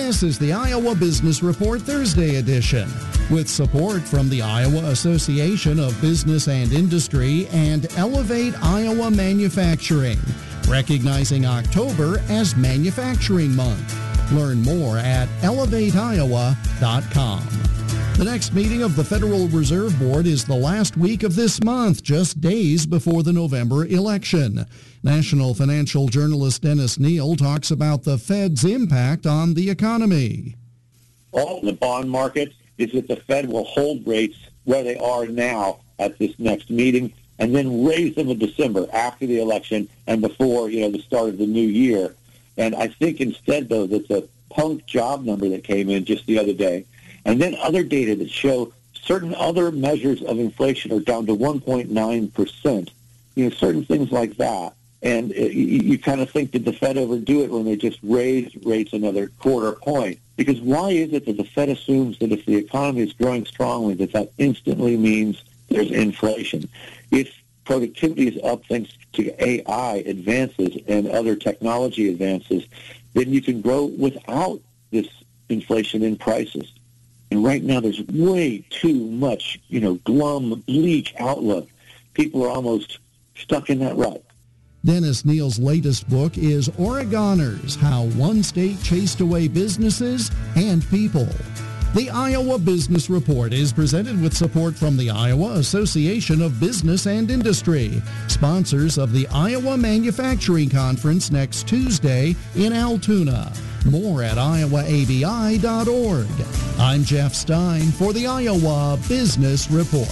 This is the Iowa Business Report Thursday edition, with support from the Iowa Association of Business and Industry and Elevate Iowa Manufacturing, recognizing October as Manufacturing Month. Learn more at elevateiowa.com. The next meeting of the Federal Reserve Board is the last week of this month, just days before the November election. National financial journalist Dennis Neal talks about the Fed's impact on the economy. All in the bond market is that the Fed will hold rates where they are now at this next meeting and then raise them in December after the election and before, the start of the new year. And I think instead, though, that the punk job number that came in just the other day, and then other data that show certain other measures of inflation are down to 1.9%, certain things like that. And you kind of think, did the Fed overdo it when they just raised rates another quarter point? Because why is it that the Fed assumes that if the economy is growing strongly, that instantly means there's inflation? If productivity is up thanks to AI advances and other technology advances, then you can grow without this inflation in prices. And right now there's way too much, glum, bleak outlook. People are almost stuck in that rut. Dennis Neal's latest book is Oregoners, How One State Chased Away Businesses and People. The Iowa Business Report is presented with support from the Iowa Association of Business and Industry, sponsors of the Iowa Manufacturing Conference next Tuesday in Altoona. More at iowaabi.org. I'm Jeff Stein for the Iowa Business Report.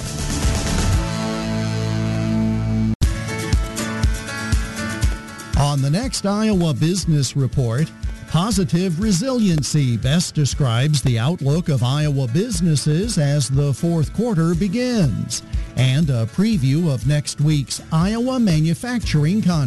On the next Iowa Business Report, positive resiliency best describes the outlook of Iowa businesses as the fourth quarter begins, and a preview of next week's Iowa Manufacturing Conference.